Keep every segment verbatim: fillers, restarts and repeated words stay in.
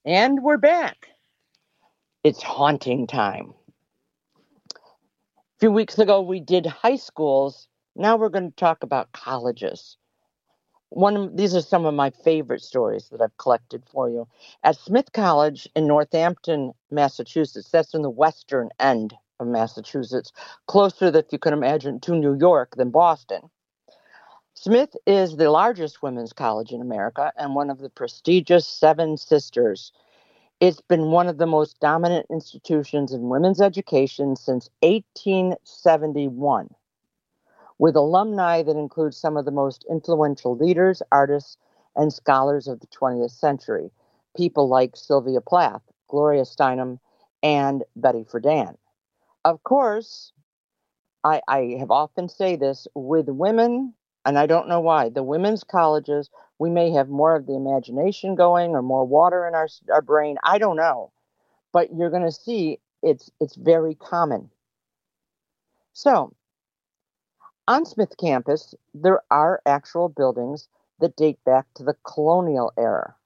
And we're back. It's haunting time. A few weeks ago, we did high schools. Now we're going to talk about colleges. One of, these are some of my favorite stories that I've collected for you. At Smith College in Northampton, Massachusetts, that's in the western end of Massachusetts, closer, if you can imagine, to New York than Boston. Smith is the largest women's college in America and one of the prestigious Seven Sisters. It's been one of the most dominant institutions in women's education since eighteen seventy-one, with alumni that include some of the most influential leaders, artists, and scholars of the twentieth century, people like Sylvia Plath, Gloria Steinem, and Betty Friedan. Of course, I, I have often say this, with women, and I don't know why, the women's colleges, we may have more of the imagination going or more water in our, our brain. I don't know. But you're going to see it's it's very common. So, on Smith campus, there are actual buildings that date back to the colonial era.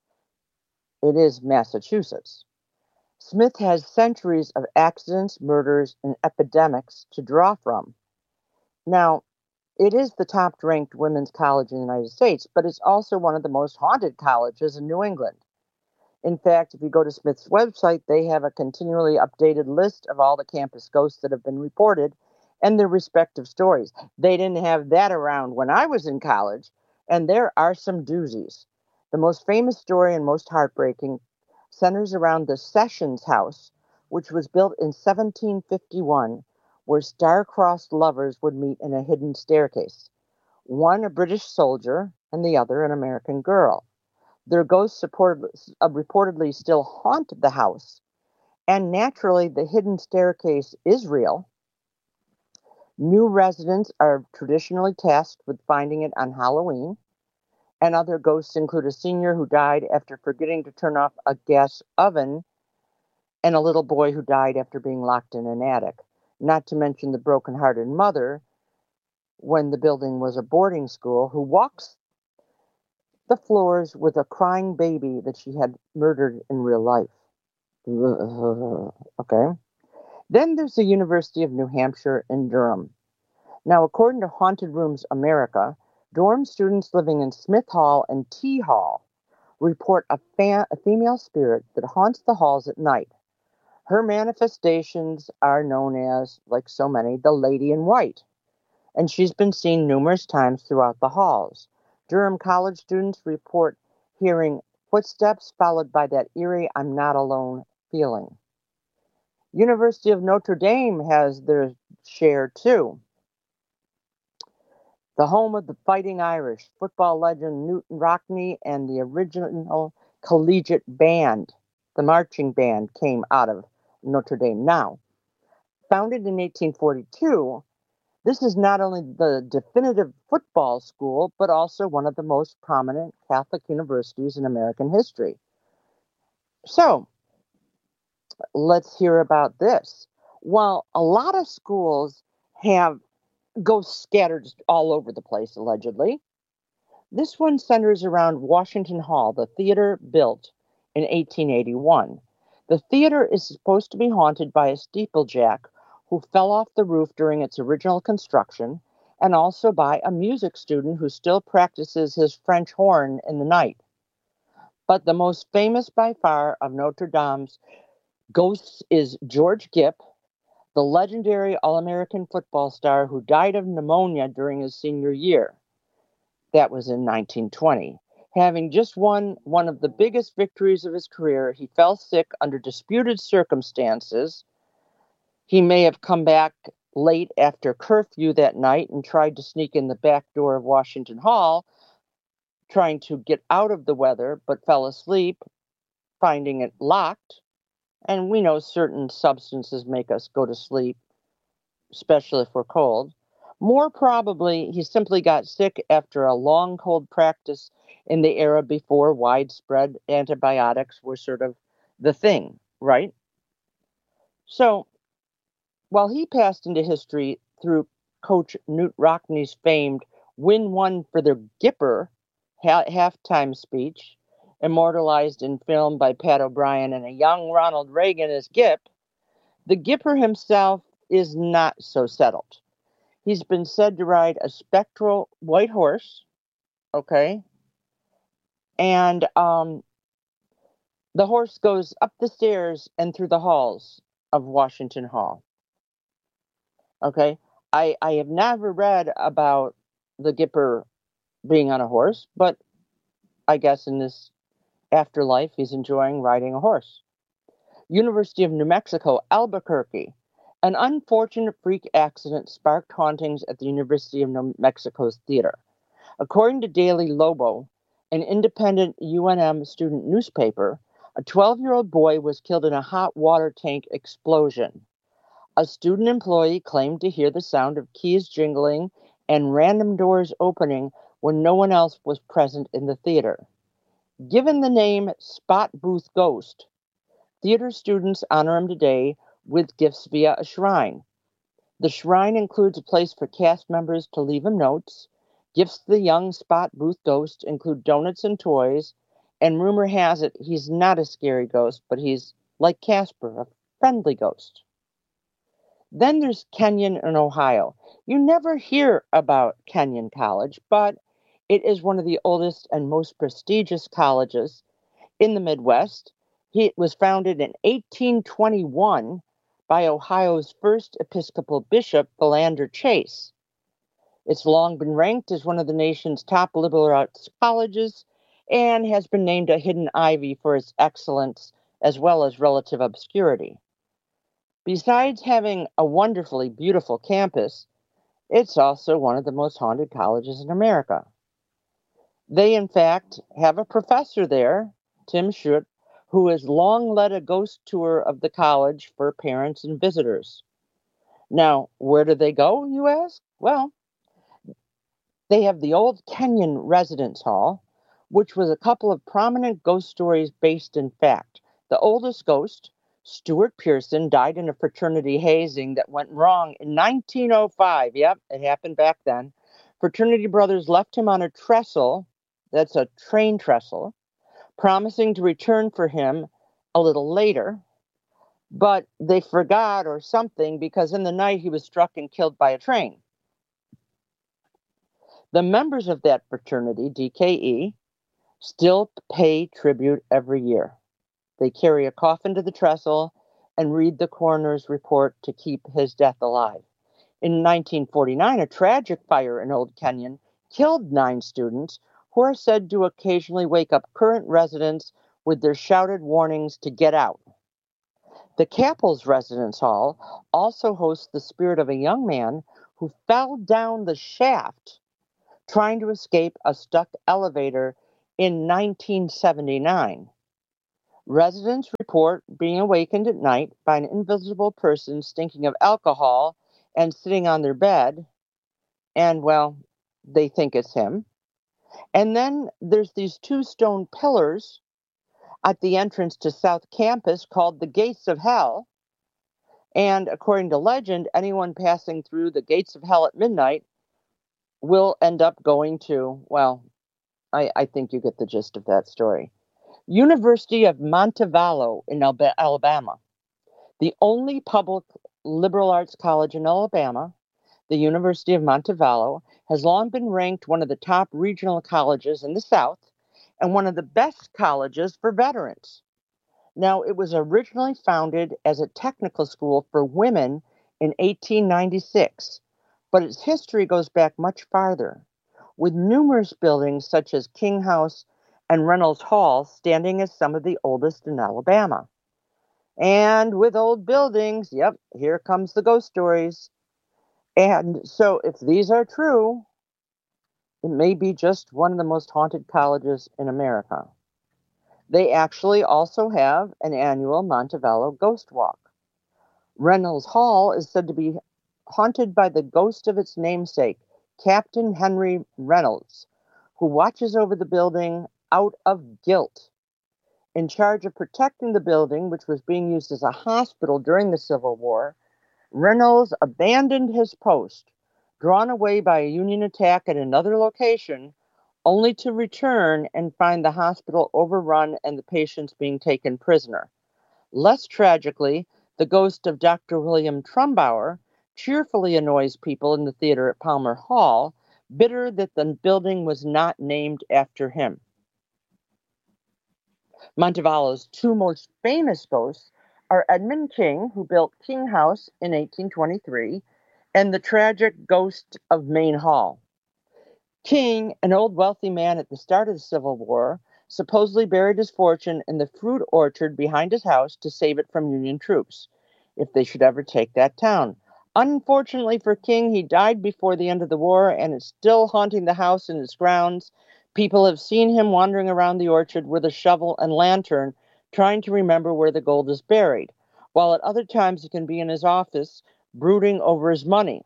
It is Massachusetts. Smith has centuries of accidents, murders, and epidemics to draw from. Now, it is the top-ranked women's college in the United States, but it's also one of the most haunted colleges in New England. In fact, if you go to Smith's website, they have a continually updated list of all the campus ghosts that have been reported and their respective stories. They didn't have that around when I was in college, and there are some doozies. The most famous story and most heartbreaking centers around the Sessions House, which was built in seventeen fifty-one, where star-crossed lovers would meet in a hidden staircase. One a British soldier and the other an American girl. Their ghosts support, uh, reportedly still haunt the house. And naturally, the hidden staircase is real. New residents are traditionally tasked with finding it on Halloween. And other ghosts include a senior who died after forgetting to turn off a gas oven and a little boy who died after being locked in an attic. Not to mention the broken-hearted mother, when the building was a boarding school, who walks the floors with a crying baby that she had murdered in real life. Okay. Then there's the University of New Hampshire in Durham. Now, according to Haunted Rooms America, dorm students living in Smith Hall and T Hall report a, fa- a female spirit that haunts the halls at night. Her manifestations are known as, like so many, the Lady in White, and she's been seen numerous times throughout the halls. Durham College students report hearing footsteps followed by that eerie "I'm not alone" feeling. University of Notre Dame has their share too. The home of the Fighting Irish, football legend Newton Rockne, and the original collegiate band, the marching band, came out of Notre Dame. Now, founded in eighteen forty-two, this is not only the definitive football school, but also one of the most prominent Catholic universities in American history. So, let's hear about this. While a lot of schools have ghosts scattered all over the place, allegedly, this one centers around Washington Hall, the theater built in eighteen eighty-one. The theater is supposed to be haunted by a steeplejack who fell off the roof during its original construction, and also by a music student who still practices his French horn in the night. But the most famous by far of Notre Dame's ghosts is George Gipp, the legendary All-American football star who died of pneumonia during his senior year. That was in nineteen twenty. Having just won one of the biggest victories of his career, he fell sick under disputed circumstances. He may have come back late after curfew that night and tried to sneak in the back door of Washington Hall, trying to get out of the weather, but fell asleep, finding it locked. And we know certain substances make us go to sleep, especially if we're cold. More probably, he simply got sick after a long cold practice in the era before widespread antibiotics were sort of the thing, right? So, while he passed into history through Coach Newt Rockne's famed "Win One for the Gipper" ha- halftime speech immortalized in film by Pat O'Brien and a young Ronald Reagan as Gip, the Gipper himself is not so settled. He's been said to ride a spectral white horse, okay? And um, the horse goes up the stairs and through the halls of Washington Hall. Okay? I, I have never read about the Gipper being on a horse, but I guess in this afterlife he's enjoying riding a horse. University of New Mexico, Albuquerque. An unfortunate freak accident sparked hauntings at the University of New Mexico's theater. According to Daily Lobo, an independent U N M student newspaper, a twelve-year-old boy was killed in a hot water tank explosion. A student employee claimed to hear the sound of keys jingling and random doors opening when no one else was present in the theater. Given the name Spot Booth Ghost, theater students honor him today with gifts via a shrine. The shrine includes a place for cast members to leave him notes. Gifts to the young Spot Booth Ghost include donuts and toys, and rumor has it he's not a scary ghost, but he's like Casper, a friendly ghost. Then there's Kenyon in Ohio. You never hear about Kenyon College, but it is one of the oldest and most prestigious colleges in the Midwest. It was founded in eighteen twenty-one by Ohio's first Episcopal bishop, Philander Chase. It's long been ranked as one of the nation's top liberal arts colleges and has been named a hidden ivy for its excellence as well as relative obscurity. Besides having a wonderfully beautiful campus, it's also one of the most haunted colleges in America. They, in fact, have a professor there, Tim Schutt, who has long led a ghost tour of the college for parents and visitors. Now, where do they go, you ask? Well, they have the old Kenyon Residence Hall, which was a couple of prominent ghost stories based in fact. The oldest ghost, Stuart Pearson, died in a fraternity hazing that went wrong in nineteen oh five. Yep, it happened back then. Fraternity brothers left him on a trestle, that's a train trestle, promising to return for him a little later, but they forgot or something because in the night he was struck and killed by a train. The members of that fraternity, D K E, still pay tribute every year. They carry a coffin to the trestle and read the coroner's report to keep his death alive. In nineteen forty-nine, a tragic fire in Old Kenyon killed nine students who are said to occasionally wake up current residents with their shouted warnings to get out. The Capels Residence Hall also hosts the spirit of a young man who fell down the shaft trying to escape a stuck elevator in nineteen seventy-nine. Residents report being awakened at night by an invisible person stinking of alcohol and sitting on their bed, and, well, they think it's him. And then there's these two stone pillars at the entrance to South Campus called the Gates of Hell. And according to legend, anyone passing through the Gates of Hell at midnight will end up going to, well, I, I think you get the gist of that story. University of Montevallo in Alabama. The only public liberal arts college in Alabama, the University of Montevallo, has long been ranked one of the top regional colleges in the South and one of the best colleges for veterans. Now, it was originally founded as a technical school for women in eighteen ninety-six, but its history goes back much farther, with numerous buildings such as King House and Reynolds Hall standing as some of the oldest in Alabama. And with old buildings, yep, here comes the ghost stories. And so if these are true, it may be just one of the most haunted colleges in America. They actually also have an annual Montevallo Ghost Walk. Reynolds Hall is said to be haunted by the ghost of its namesake, Captain Henry Reynolds, who watches over the building out of guilt. In charge of protecting the building, which was being used as a hospital during the Civil War, Reynolds abandoned his post, drawn away by a Union attack at another location, only to return and find the hospital overrun and the patients being taken prisoner. Less tragically, the ghost of Doctor William Trumbauer cheerfully annoys people in the theater at Palmer Hall, bitter that the building was not named after him. Montevallo's two most famous ghosts are Edmund King, who built King House in eighteen twenty-three, and the tragic ghost of Main Hall. King, an old wealthy man at the start of the Civil War, supposedly buried his fortune in the fruit orchard behind his house to save it from Union troops, if they should ever take that town. Unfortunately for King, he died before the end of the war and is still haunting the house and its grounds. People have seen him wandering around the orchard with a shovel and lantern, trying to remember where the gold is buried, while at other times he can be in his office, brooding over his money.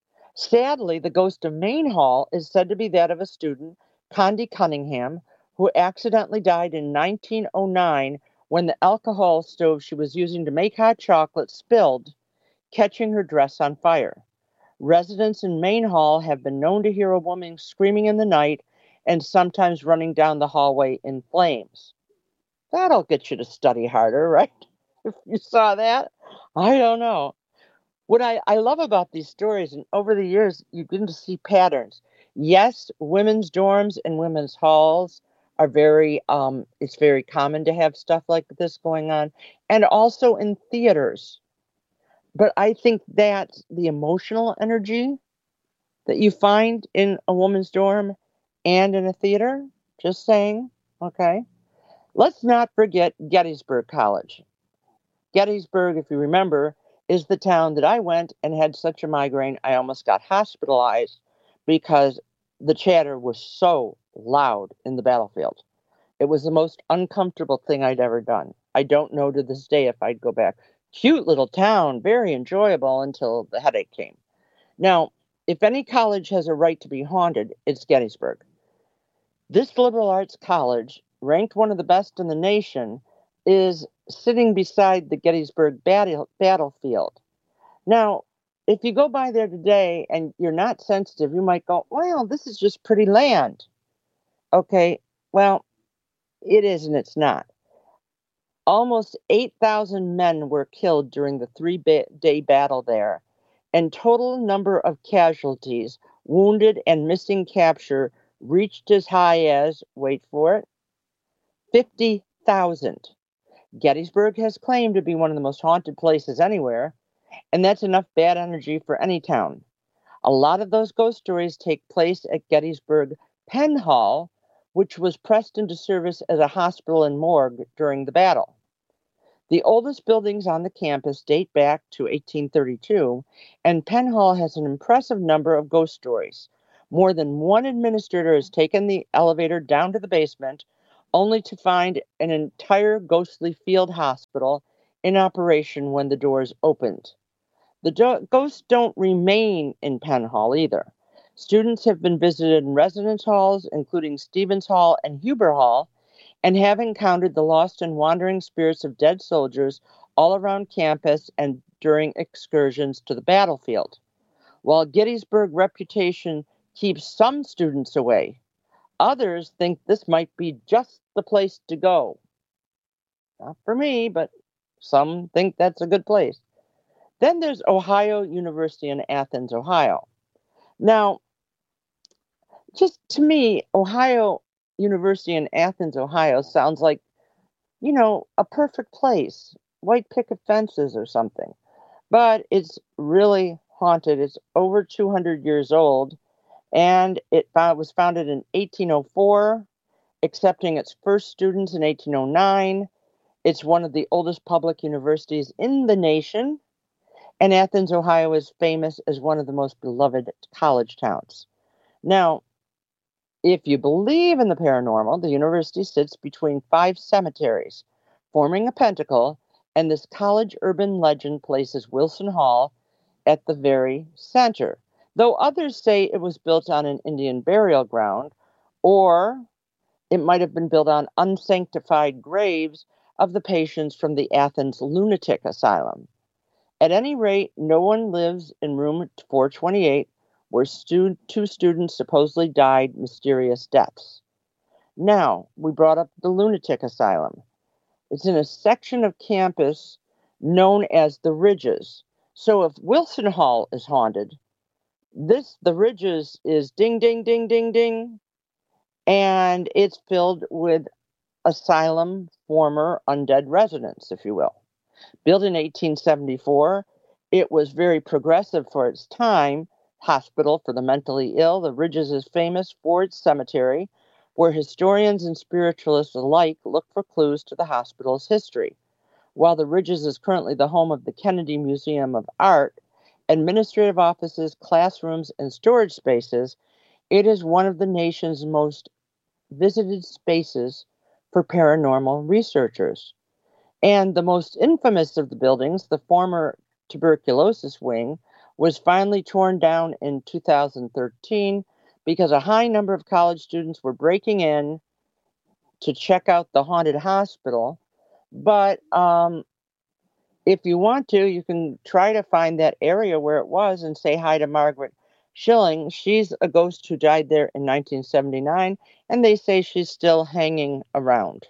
Sadly, the ghost of Main Hall is said to be that of a student, Condi Cunningham, who accidentally died in nineteen oh nine when the alcohol stove she was using to make hot chocolate spilled, catching her dress on fire. Residents in Main Hall have been known to hear a woman screaming in the night and sometimes running down the hallway in flames. That'll get you to study harder, right? If you saw that. I don't know. What I, I love about these stories, and over the years, you begin to see patterns. Yes, women's dorms and women's halls are very, um, it's very common to have stuff like this going on, and also in theaters. But I think that the emotional energy that you find in a woman's dorm and in a theater, just saying, okay. Let's not forget Gettysburg College. Gettysburg, if you remember, is the town that I went and had such a migraine I almost got hospitalized because the chatter was so loud in the battlefield. It was the most uncomfortable thing I'd ever done. I don't know to this day if I'd go back. Cute little town, very enjoyable until the headache came. Now, if any college has a right to be haunted, it's Gettysburg. This liberal arts college, ranked one of the best in the nation, is sitting beside the Gettysburg battle, battlefield. Now, if you go by there today and you're not sensitive, you might go, well, this is just pretty land. Okay, well, it is and it's not. Almost eight thousand men were killed during the three-day battle there, and total number of casualties, wounded and missing capture reached as high as, wait for it, fifty thousand. Gettysburg has claimed to be one of the most haunted places anywhere, and that's enough bad energy for any town. A lot of those ghost stories take place at Gettysburg Penn Hall, which was pressed into service as a hospital and morgue during the battle. The oldest buildings on the campus date back to eighteen thirty-two, and Penn Hall has an impressive number of ghost stories. More than one administrator has taken the elevator down to the basement, only to find an entire ghostly field hospital in operation when the doors opened. The do- ghosts don't remain in Penn Hall either. Students have been visited in residence halls, including Stevens Hall and Huber Hall, and have encountered the lost and wandering spirits of dead soldiers all around campus and during excursions to the battlefield. While Gettysburg reputation keeps some students away, others think this might be just the place to go. Not for me, but some think that's a good place. Then there's Ohio University in Athens, Ohio. Now, just to me, Ohio University in Athens, Ohio sounds like, you know, a perfect place, white picket fences or something. But it's really haunted. It's over two hundred years old, and it was founded in eighteen oh four, accepting its first students in eighteen oh nine. It's one of the oldest public universities in the nation, and Athens, Ohio is famous as one of the most beloved college towns. Now, if you believe in the paranormal, the university sits between five cemeteries, forming a pentacle, and this college urban legend places Wilson Hall at the very center, though others say it was built on an Indian burial ground, or it might have been built on unsanctified graves of the patients from the Athens Lunatic Asylum. At any rate, no one lives in room four twenty-eight, where stu- two students supposedly died mysterious deaths. Now, we brought up the lunatic asylum. It's in a section of campus known as the Ridges. So if Wilson Hall is haunted, this the Ridges is ding ding ding ding ding, and it's filled with asylum former undead residents, if you will. Built in eighteen seventy-four, it was very progressive for its time. Hospital for the mentally ill, the Ridges is famous for its cemetery, where historians and spiritualists alike look for clues to the hospital's history. While the Ridges is currently the home of the Kennedy Museum of Art, administrative offices, classrooms, and storage spaces, it is one of the nation's most visited spaces for paranormal researchers. And the most infamous of the buildings, the former tuberculosis wing, was finally torn down in two thousand thirteen because a high number of college students were breaking in to check out the haunted hospital. But um, if you want to, you can try to find that area where it was and say hi to Margaret Schilling. She's a ghost who died there in nineteen seventy-nine, and they say she's still hanging around.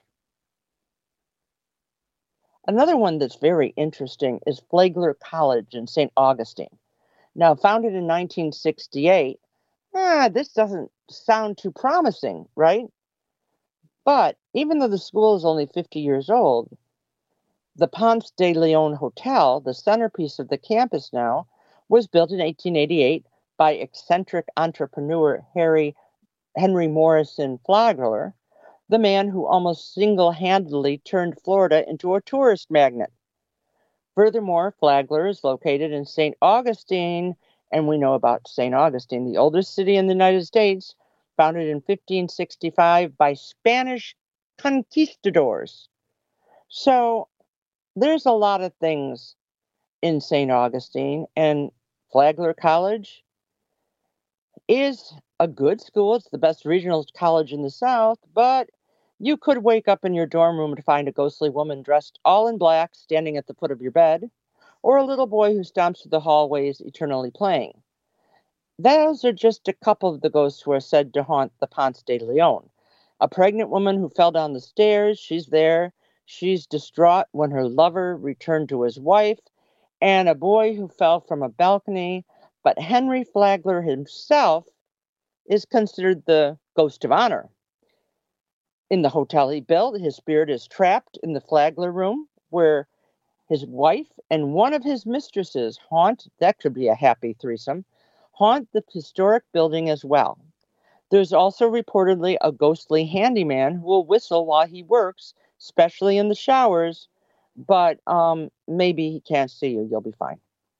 Another one that's very interesting is Flagler College in Saint Augustine. Now, founded in nineteen sixty-eight, ah, this doesn't sound too promising, right? But even though the school is only fifty years old, the Ponce de Leon Hotel, the centerpiece of the campus now, was built in eighteen eighty-eight by eccentric entrepreneur Harry, Henry Morrison Flagler, the man who almost single-handedly turned Florida into a tourist magnet. Furthermore, Flagler is located in Saint Augustine, and we know about Saint Augustine, the oldest city in the United States, founded in fifteen sixty-five by Spanish conquistadors. So there's a lot of things in Saint Augustine, and Flagler College is a good school. It's the best regional college in the South, but you could wake up in your dorm room to find a ghostly woman dressed all in black standing at the foot of your bed, or a little boy who stomps through the hallways eternally playing. Those are just a couple of the ghosts who are said to haunt the Ponce de Leon. A pregnant woman who fell down the stairs, she's there. She's distraught when her lover returned to his wife, and a boy who fell from a balcony. But Henry Flagler himself is considered the ghost of honor. In the hotel he built, his spirit is trapped in the Flagler room, where his wife and one of his mistresses haunt, that could be a happy threesome, haunt the historic building as well. There's also reportedly a ghostly handyman who will whistle while he works, especially in the showers, but um, maybe he can't see you. You'll be fine.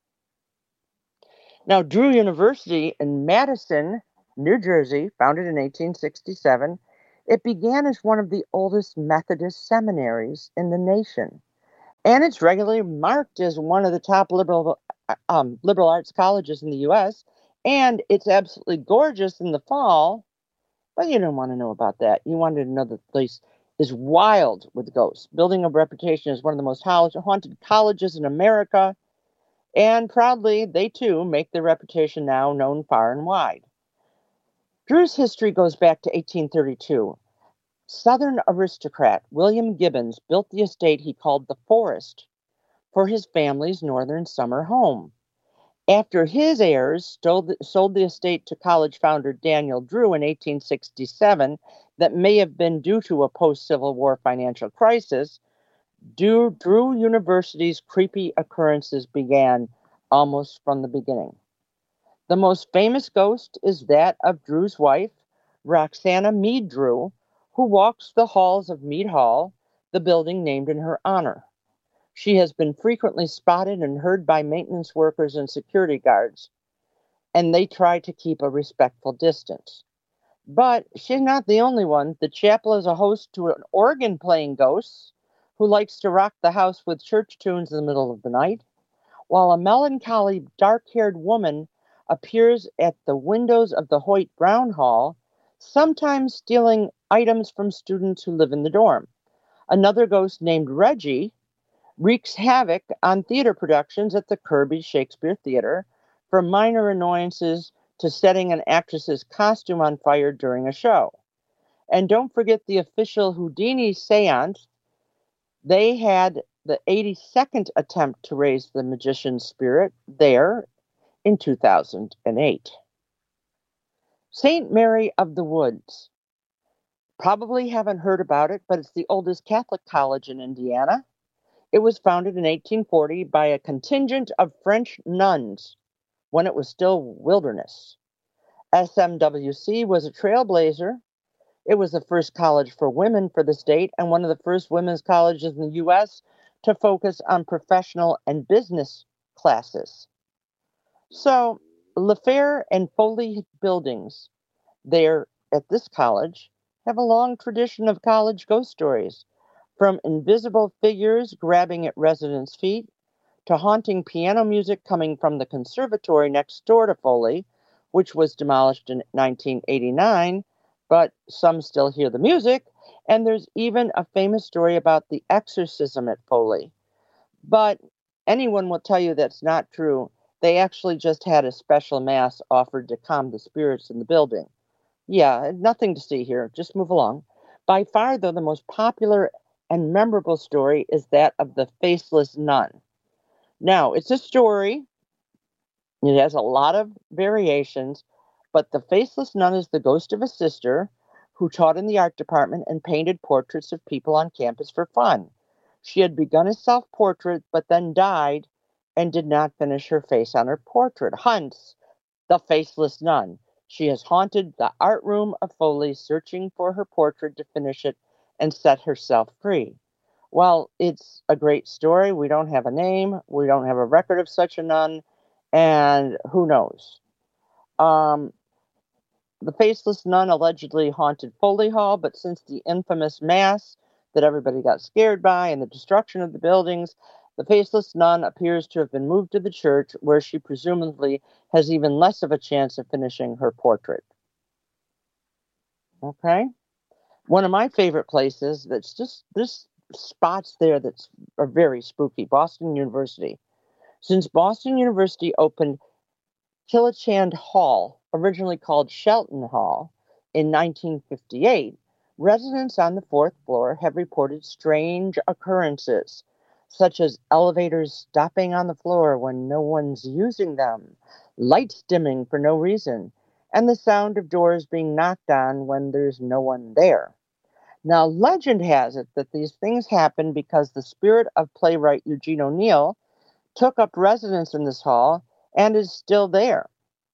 Now, Drew University in Madison, New Jersey, founded in eighteen sixty-seven, it began as one of the oldest Methodist seminaries in the nation, and it's regularly marked as one of the top liberal um, liberal arts colleges in the U S, and it's absolutely gorgeous in the fall, but you don't want to know about that. You wanted to know that the place is wild with ghosts, building a reputation as one of the most haunted colleges in America, and proudly, they too make their reputation now known far and wide. Drew's history goes back to eighteen thirty-two. Southern aristocrat William Gibbons built the estate he called the Forest for his family's northern summer home. After his heirs sold the estate to college founder Daniel Drew in eighteen sixty-seven, that may have been due to a post-Civil War financial crisis, Drew, Drew University's creepy occurrences began almost from the beginning. The most famous ghost is that of Drew's wife, Roxana Mead Drew, who walks the halls of Mead Hall, the building named in her honor. She has been frequently spotted and heard by maintenance workers and security guards, and they try to keep a respectful distance. But she's not the only one. The chapel is a host to an organ-playing ghost who likes to rock the house with church tunes in the middle of the night, while a melancholy, dark-haired woman appears at the windows of the Hoyt Brown Hall, sometimes stealing items from students who live in the dorm. Another ghost named Reggie wreaks havoc on theater productions at the Kirby Shakespeare Theater, from minor annoyances to setting an actress's costume on fire during a show. And don't forget the official Houdini seance. They had the eighty-second attempt to raise the magician's spirit there in two thousand eight. Saint Mary of the Woods. Probably haven't heard about it, but it's the oldest Catholic college in Indiana. It was founded in eighteen forty by a contingent of French nuns when it was still wilderness. S M W C was a trailblazer. It was the first college for women for the state and one of the first women's colleges in the U S to focus on professional and business classes. So, LaFair and Foley buildings there at this college have a long tradition of college ghost stories, from invisible figures grabbing at residents' feet to haunting piano music coming from the conservatory next door to Foley, which was demolished in nineteen eighty-nine, but some still hear the music, and there's even a famous story about the exorcism at Foley. But anyone will tell you that's not true. They actually just had a special mass offered to calm the spirits in the building. Yeah, nothing to see here. Just move along. By far, though, the most popular and memorable story is that of the Faceless Nun. Now, it's a story. It has a lot of variations, but the Faceless Nun is the ghost of a sister who taught in the art department and painted portraits of people on campus for fun. She had begun a self-portrait, but then died and did not finish her face on her portrait. Hence, the Faceless Nun. She has haunted the art room of Foley, searching for her portrait to finish it and set herself free. Well, it's a great story. We don't have a name. We don't have a record of such a nun. And who knows? Um, the Faceless Nun allegedly haunted Foley Hall, but since the infamous mass that everybody got scared by and the destruction of the buildings, the Faceless Nun appears to have been moved to the church, where she presumably has even less of a chance of finishing her portrait. Okay? One of my favorite places that's just, there's spots there that are very spooky, Boston University. Since Boston University opened Killichand Hall, originally called Shelton Hall, in nineteen fifty-eight, residents on the fourth floor have reported strange occurrences, such as elevators stopping on the floor when no one's using them, lights dimming for no reason, and the sound of doors being knocked on when there's no one there. Now, legend has it that these things happen because the spirit of playwright Eugene O'Neill took up residence in this hall and is still there.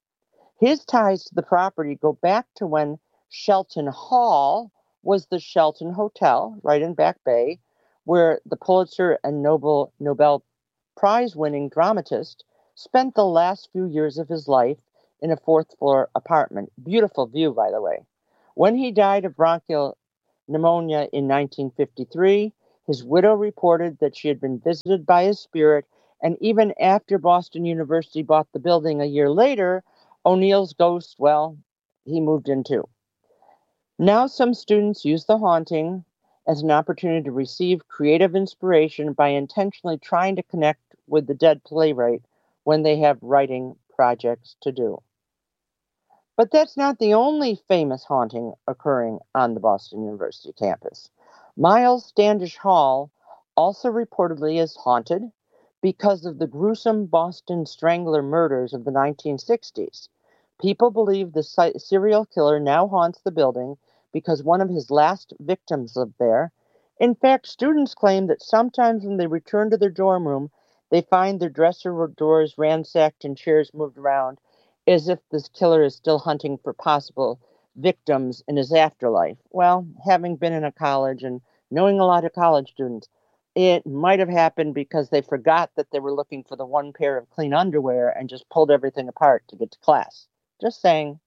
His ties to the property go back to when Shelton Hall was the Shelton Hotel, right in Back Bay, where the Pulitzer and Nobel, Nobel Prize-winning dramatist spent the last few years of his life in a fourth-floor apartment. Beautiful view, by the way. When he died of bronchial pneumonia in nineteen fifty-three, his widow reported that she had been visited by his spirit, and even after Boston University bought the building a year later, O'Neill's ghost, well, he moved in too. Now some students use the haunting as an opportunity to receive creative inspiration by intentionally trying to connect with the dead playwright when they have writing projects to do. But that's not the only famous haunting occurring on the Boston University campus. Miles Standish Hall also reportedly is haunted because of the gruesome Boston Strangler murders of the nineteen sixties. People believe the serial killer now haunts the building because one of his last victims lived there. In fact, students claim that sometimes when they return to their dorm room, they find their dresser doors ransacked and chairs moved around, as if this killer is still hunting for possible victims in his afterlife. Well, having been in a college and knowing a lot of college students, it might have happened because they forgot that they were looking for the one pair of clean underwear and just pulled everything apart to get to class. Just saying.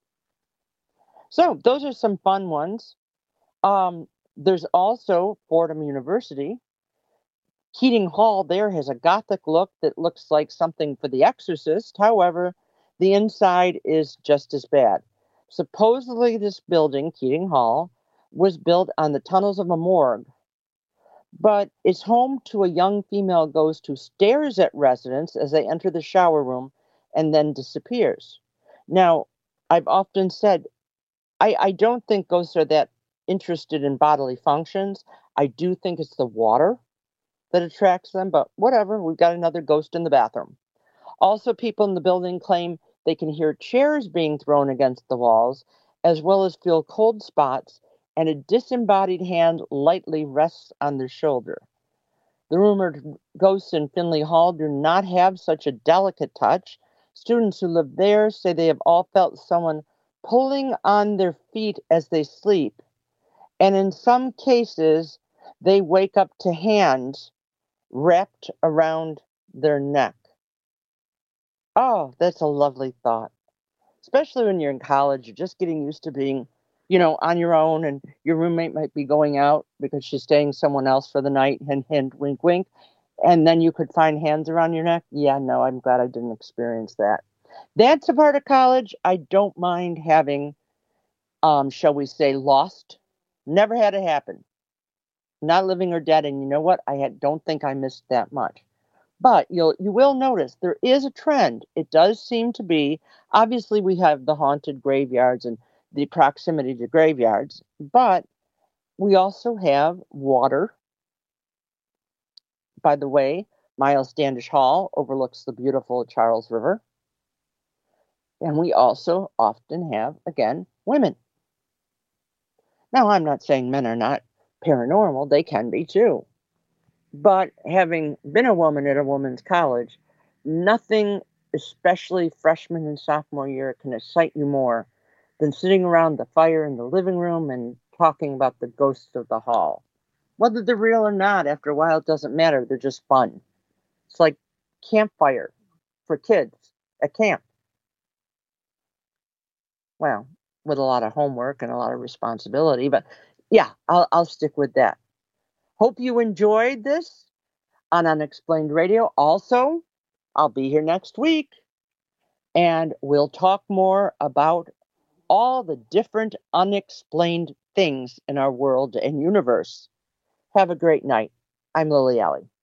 So those are some fun ones. Um, there's also Fordham University. Keating Hall there has a Gothic look that looks like something for The Exorcist. However, the inside is just as bad. Supposedly this building, Keating Hall, was built on the tunnels of a morgue, but it's home to a young female ghost who stares at residents as they enter the shower room and then disappears. Now, I've often said, I, I don't think ghosts are that interested in bodily functions. I do think it's the water that attracts them, but whatever, we've got another ghost in the bathroom. Also, people in the building claim they can hear chairs being thrown against the walls, as well as feel cold spots, and a disembodied hand lightly rests on their shoulder. The rumored ghosts in Finley Hall do not have such a delicate touch. Students who live there say they have all felt someone pulling on their feet as they sleep, and in some cases, they wake up to hands wrapped around their neck. Oh, that's a lovely thought. Especially when you're in college, you're just getting used to being, you know, on your own, and your roommate might be going out because she's staying someone else for the night, hint, hint, wink, wink. And then you could find hands around your neck. Yeah, no, I'm glad I didn't experience that. That's a part of college I don't mind having, um, shall we say, lost. Never had it happen. Not living or dead, and you know what? I had, don't think I missed that much. But you'll you will notice there is a trend. It does seem to be, obviously we have the haunted graveyards and the proximity to graveyards, but we also have water. By the way, Miles Standish Hall overlooks the beautiful Charles River. And we also often have, again, women. Now, I'm not saying men are not paranormal, they can be too. But having been a woman at a women's college, nothing, especially freshman and sophomore year, can excite you more than sitting around the fire in the living room and talking about the ghosts of the hall. Whether they're real or not, after a while, it doesn't matter. They're just fun. It's like campfire for kids at camp. Well, with a lot of homework and a lot of responsibility, but yeah, I'll, I'll stick with that. Hope you enjoyed this on Unexplained Radio. Also, I'll be here next week and we'll talk more about all the different unexplained things in our world and universe. Have a great night. I'm Lily Alley.